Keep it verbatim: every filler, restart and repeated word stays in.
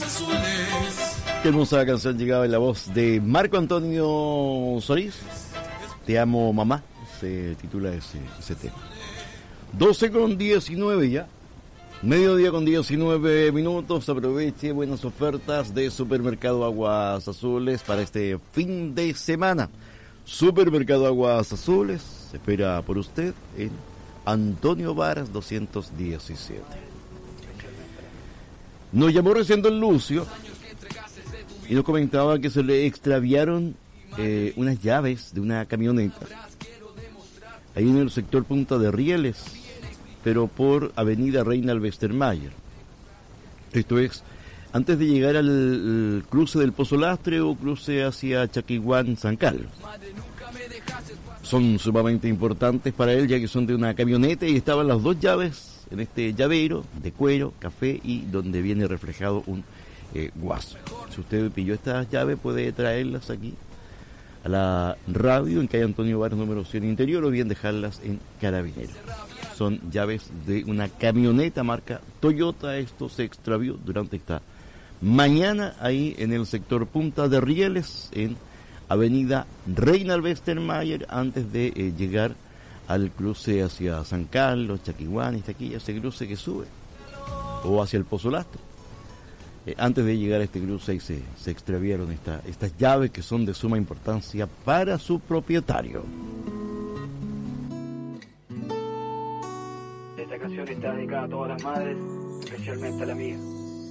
Qué hermosa canción llegaba en la voz de Marco Antonio Solís. Te amo, mamá. Se titula ese, ese tema. doce con diecinueve ya. Mediodía con diecinueve minutos. Aproveche buenas ofertas de Supermercado Aguas Azules para este fin de semana. Supermercado Aguas Azules espera por usted en Antonio Varas doscientos diecisiete. Nos llamó recién don Lucio y nos comentaba que se le extraviaron eh, unas llaves de una camioneta ahí en el sector Punta de Rieles, pero por Avenida Reina Westermayer. Esto es antes de llegar al, al cruce del Pozo Lastre o cruce hacia Chaquihuán, San Carlos. Son sumamente importantes para él, ya que son de una camioneta y estaban las dos llaves en este llavero de cuero, café y donde viene reflejado un eh, guaso. Si usted pilló estas llaves, puede traerlas aquí a la radio en calle Antonio Varas número cien interior, o bien dejarlas en Carabineros. Son llaves de una camioneta marca Toyota. Esto se extravió durante esta mañana ahí en el sector Punta de Rieles, en Avenida Reina Westermayer, antes de eh, llegar al cruce hacia San Carlos, Chaquihuán, está aquí ese cruce que sube, o hacia el Pozo Lastre. Eh, antes de llegar a este cruce se, se extraviaron esta, estas llaves que son de suma importancia para su propietario. Esta canción está dedicada a todas las madres, especialmente a la mía.